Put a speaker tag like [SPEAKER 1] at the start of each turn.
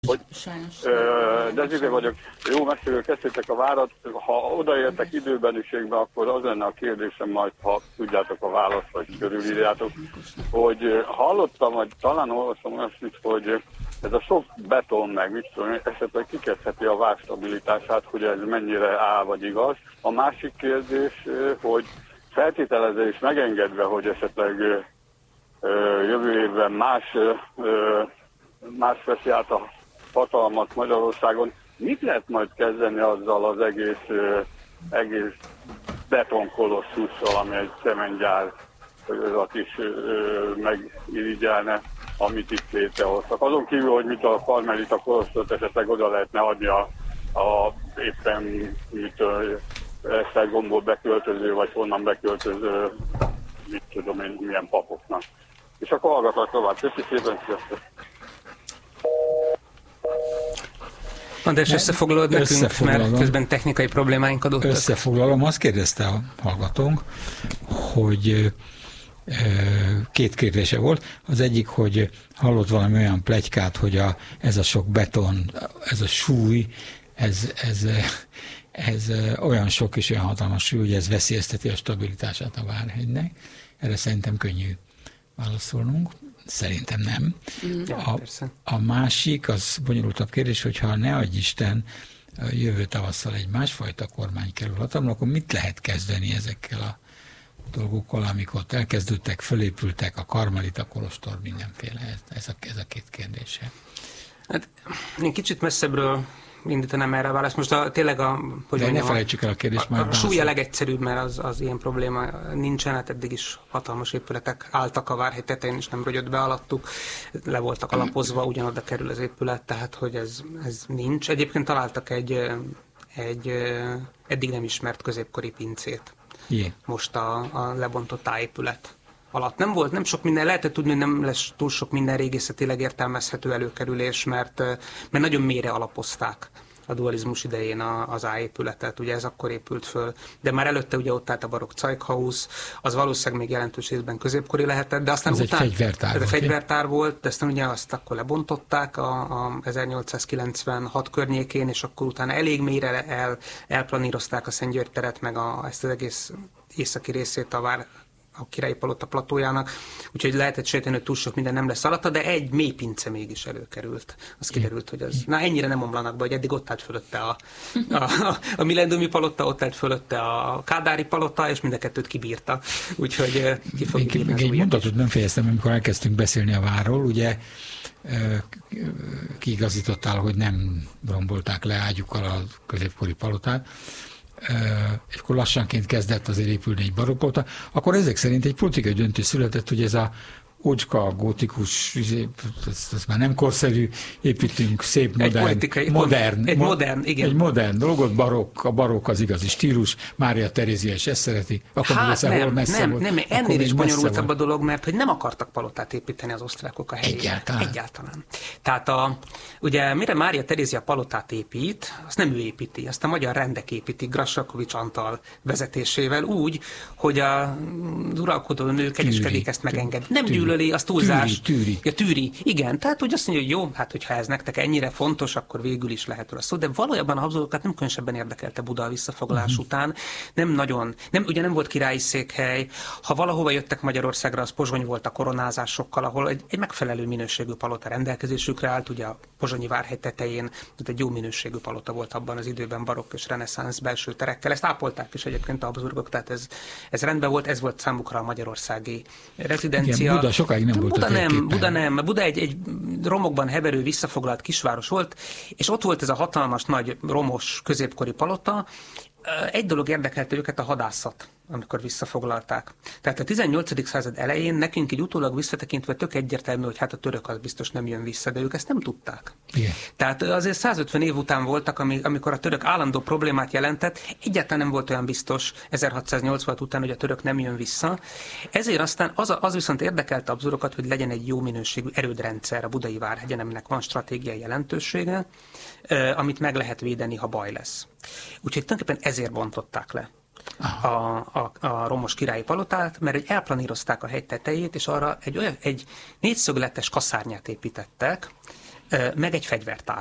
[SPEAKER 1] hogy Dezsővé vagyok, jó messzről kezdtétek a várat, ha odaértek időbeniségbe, akkor az lenne a kérdésem, majd ha tudjátok a választ, vagy körülírjátok, hogy hallottam, vagy talán olvastam olyasmit, hogy ez a sok beton meg, mit tudom, esetleg kikezdheti a vár stabilitását, hogy ez mennyire áll vagy igaz. A másik kérdés, hogy feltételezve és megengedve, hogy esetleg jövő évben más veszi át a hatalmat Magyarországon, mit lehet majd kezdeni azzal az egész betonkolosszusszal, ami egy cementgyár, hogy az is megirigyelne, amit itt létrehoztak. Azon kívül, hogy mit a Karmelita kolosszot esetleg oda lehetne adni a éppen Esztergomból beköltöző, vagy honnan beköltöző, mit tudom én, milyen papoknak. És akkor hallgatlak tovább. Köszi szépen, sziasztok!
[SPEAKER 2] András, összefoglalod nekünk, mert közben technikai problémáink adottak.
[SPEAKER 3] Összefoglalom, azt kérdezte a hallgatónk, hogy két kérdése volt. Az egyik, hogy hallott valami olyan pletykát, hogy ez a sok beton, ez a súly, ez olyan sok és olyan hatalmas súly, hogy ez veszélyezteti a stabilitását a Várhegynek. Erre szerintem könnyű válaszolnunk. Szerintem nem. A másik, az bonyolultabb kérdés, hogyha ne adj Isten, jövő tavasszal egy másfajta kormány kerül hatalomra, akkor mit lehet kezdeni ezekkel a dolgokkal, amikor elkezdődtek, fölépültek a Karmelita kolostor, mindenféle. Ez a két kérdése.
[SPEAKER 2] Hát, én kicsit messzebbről indítanám erre a választ. Most tényleg
[SPEAKER 3] de ne felejtsük el a kérdést.
[SPEAKER 2] A súly a legegyszerűbb, mert az ilyen probléma nincsen, hát eddig is hatalmas épületek álltak a Várhegy tetején, és nem rogyott be alattuk, le voltak alapozva, ugyanoda kerül az épület, tehát hogy ez nincs. Egyébként találtak egy eddig nem ismert középkori pincét.
[SPEAKER 3] Igen.
[SPEAKER 2] Most a lebontott tájépület alatt. Nem sok minden, lehetett tudni, hogy nem lesz túl sok minden régészetileg értelmezhető előkerülés, mert nagyon mélyre alapozták a dualizmus idején az A-épületet, ugye ez akkor épült föl, de már előtte ugye ott állt a barokk Zeughaus, az valószínűleg még jelentős részben középkori lehetett, de aztán
[SPEAKER 3] ez
[SPEAKER 2] utána
[SPEAKER 3] egy
[SPEAKER 2] fegyvertár volt, de aztán ugye azt akkor lebontották a 1896 környékén, és akkor utána elég mélyre elplanírozták a Szent György teret, meg ezt az egész északi részét a Királyi Palota platójának, úgyhogy lehetett sejteni, hogy túl sok minden nem lesz alatta, de egy mély pince mégis előkerült. Az kiderült, hogy ennyire nem omlanak be, hogy eddig ott állt fölötte a millenniumi palota, ott állt fölötte a kádári palota, és mind a kettőt kibírta. Úgyhogy ki fog bírni az
[SPEAKER 3] egy mondatot nem fejeztem, amikor elkezdtünk beszélni a várról, ugye kiigazítottál, hogy nem rombolták le ágyukkal a középkori palotát, és akkor lassanként kezdett azért épülni egy barokkpalota, akkor ezek szerint egy politikai döntés született, hogy ez a ócska, gótikus, ez már nem korszerű, építünk szép, modern
[SPEAKER 2] Egy
[SPEAKER 3] modern dolgot, a barokk az igazi stílus, Mária Terézia is ezt szereti, akkor
[SPEAKER 2] nem, ennél is bonyolultabb a dolog, mert hogy nem akartak palotát építeni az osztrákok a helyére. Egyáltalán. Tehát ugye mire Mária Terézia palotát épít, azt nem ő építi, azt a magyar rendek építik Grassalkovich Antal vezetésével úgy, hogy az uralkodó nő kegyeskedik ezt megenged. Nem gyűlöli, az túlzás. Tűri. Igen, tehát hogy azt mondja, hogy jó, hát hogyha ez nektek ennyire fontos, akkor végül is lehet róla szó, de valójában a Habsburgokat nem különösebben érdekelte Buda a visszafoglalás után. Ugye nem volt királyi székhely, ha valahova jöttek Magyarországra, az Pozsony volt a koronázásokkal, ahol egy megfelelő minőségű palota rendelkezésükre állt, ugye a pozsonyi Várhegy tetején, egy jó minőségű palota volt abban az időben, barokk és reneszánsz belső terekkel. Ezt ápolták is egyébként a Habsburgok, tehát ez rendben volt, ez volt számukra a magyarországi rezidencia.
[SPEAKER 3] Igen, Buda sokáig nem volt.
[SPEAKER 2] Buda egy romokban heverő, visszafoglalt kisváros volt, és ott volt ez a hatalmas, nagy, romos, középkori palota. Egy dolog érdekelte őket, a hadászat, amikor visszafoglalták. Tehát a 18. század elején nekünk így utólag visszatekintve tök egyértelmű, hogy hát a török az biztos nem jön vissza, de ők ezt nem tudták.
[SPEAKER 3] Igen.
[SPEAKER 2] Tehát azért 150 év után voltak, amikor a török állandó problémát jelentett, egyáltalán nem volt olyan biztos 1686 után, hogy a török nem jön vissza. Ezért aztán az viszont érdekelte a Habsburgokat, hogy legyen egy jó minőségű erődrendszer a Budai Várhegyen, aminek van stratégiai jelentősége, amit meg lehet védeni, ha baj lesz. Úgyhogy tulajdonképpen ezért bontották le a romos királyi palotát, mert elplanírozták a hegy tetejét, és arra egy négyszögletes kaszárnyát építettek, meg egy